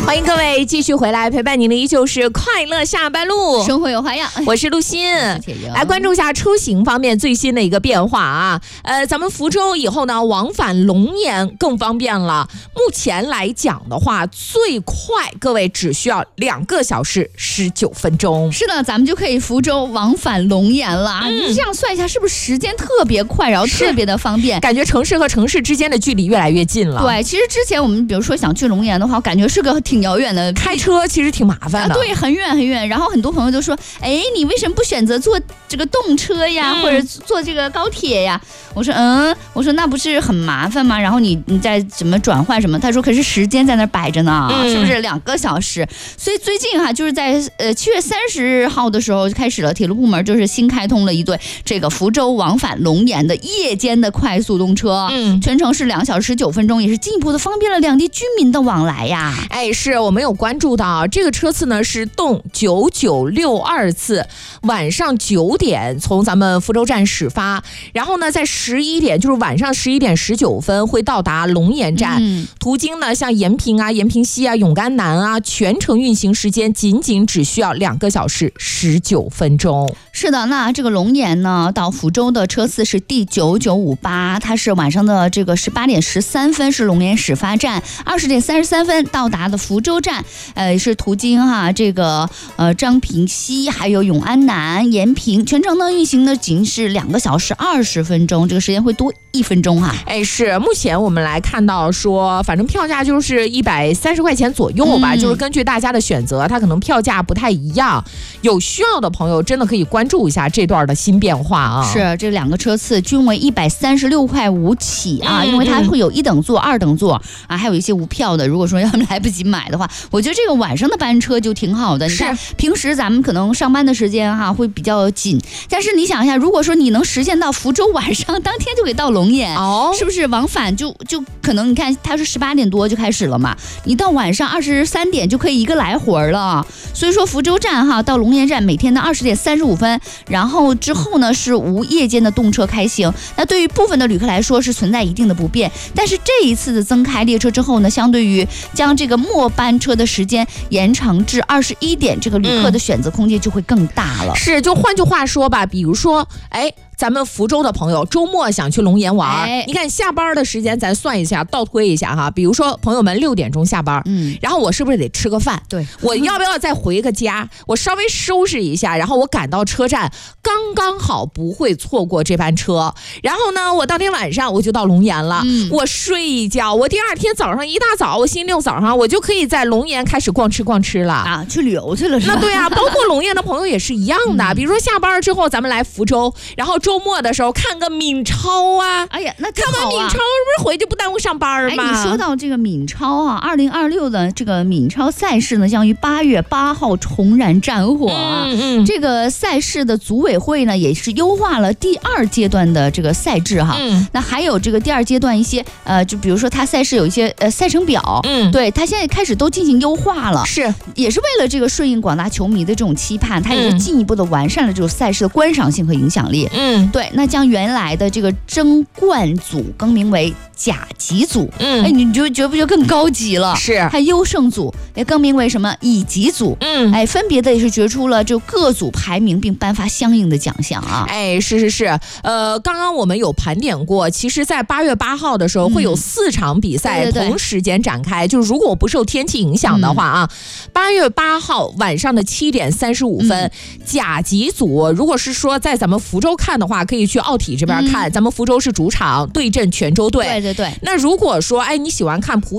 欢迎各位继续回来，陪伴您的依旧是快乐下班路， 生活有花样。 我是陆欣，来关注一下出行方面最新的一个变化啊。咱们福州以后呢，往返龙岩更方便了。目前来讲的话，最快各位只需要2个小时19分钟。 是的，咱们就可以福州往返龙岩了。这样算一下，是不是时间特别快，然后特别的方便？ 感觉城市和城市之间的距离越来越近了。 对，其实之前我们比如说想去龙岩的话，感觉是个挺遥远的， 开车其实挺麻烦的。 对，很远很远。然后很多朋友就说，哎，你为什么不选择坐这个动车呀，或者坐这个高铁呀？我说那不是很麻烦吗？然后你再怎么转换什么？他说可是时间在那摆着呢，是不是2个小时？所以最近就是在7月30号的时候开始了，铁路部门就是新开通了一对这个福州往返龙岩的夜间的快速动车，全程是2小时19分钟，也是进一步的方便了两地居民的往来呀。 哎，是我们有关注到这个车次呢是动9962次，晚上9点从咱们福州站始发，然后呢在11点，就是晚上11点19分会到达龙岩站，途经呢像延平啊、延平西啊、永甘南啊，全程运行时间仅只需要2个小时19分钟。 是的，那这个龙岩呢到福州的车次是第9958，它是晚上的这个18点13分是龙岩始发站，20点33分到达的福州站，是途经这个张平西还有永安南、延平，全程呢运行的仅是2个小时20分钟，这个时间会多1分钟哈。 哎，是目前我们来看到说，反正票价就是130块钱左右吧，就是根据大家的选择，它可能票价不太一样。有需要的朋友真的可以关注一下这段的新变化啊。 是，这2个车次均为136块5起啊，因为它会有1等座、2等座啊，还有一些无票的。如果说要来不及买的话，我觉得这个晚上的班车就挺好的。你看，平时咱们可能上班的时间会比较紧，但是你想一下，如果说你能实现到福州晚上当天就给到龙岩，是不是往返就可能你看它是18点多就开始了嘛，你到晚上23点就可以一个来回了。所以说福州站到龙岩站每天的20点35分，然后之后呢是无夜间的动车开行。那对于部分的旅客来说是存在一定的不便，但是这一次的增开列车之后呢，相对于将这个末班车的时间延长至21点，这个旅客的选择空间就会更大了。 是，就换句话说吧，比如说咱们福州的朋友周末想去龙岩玩，你看下班的时间咱算一下，倒推一下哈，比如说朋友们6点钟下班，然后我是不是得吃个饭？ 对， 我要不要再回个家？我稍微收拾一下，然后我赶到车站，刚好不会错过这班车。然后呢，我当天晚上我就到龙岩了，我睡一觉，我第2天早上一大早，我星期六早上我就可以在龙岩开始逛吃了啊， 去旅游去了是吧？ 那对啊，包括龙岩的朋友也是一样的，比如说下班之后咱们来福州，然后周末的时候看个闽超啊， 哎呀，那看完闽超是不是回去不耽误上班吗？ 你说到这个闽超2026的这个闽超赛事呢，将于8月8号重燃战火这个赛事的组委会呢，也是优化了第2阶段的这个赛制那还有这个第2阶段一些就比如说它赛事有一些赛程表，对，它现在开始都进行优化了， 是， 也是为了这个顺应广大球迷的这种期盼，它也是进一步的完善了这种赛事的观赏性和影响力。对，那将原来的这个争冠组更名为甲级组，你就觉不觉得更高级了？是，还优胜组也更名为什么乙级组，分别的也是决出了就各组排名，并颁发相应的奖项啊。 是，刚刚我们有盘点过，其实在8月8号的时候会有4场比赛同时间展开，就如果不受天气影响的话8月8号晚上的7点35分，甲级组如果是说在咱们福州看的话，可以去奥体这边看，咱们福州是主场对阵泉州队。 对， 那如果说你喜欢看